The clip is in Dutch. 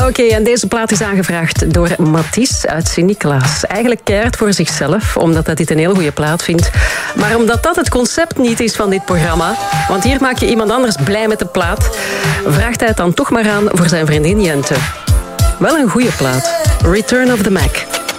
Oké, en deze plaat is aangevraagd door Mathies uit Sint-Niklaas. Eigenlijk keihard voor zichzelf, omdat hij dit een heel goede plaat vindt. Maar omdat dat het concept niet is van dit programma, want hier maak je iemand anders blij met de plaat, vraagt hij het dan toch maar aan voor zijn vriendin Jente. Wel een goede plaat. Return of the Mac.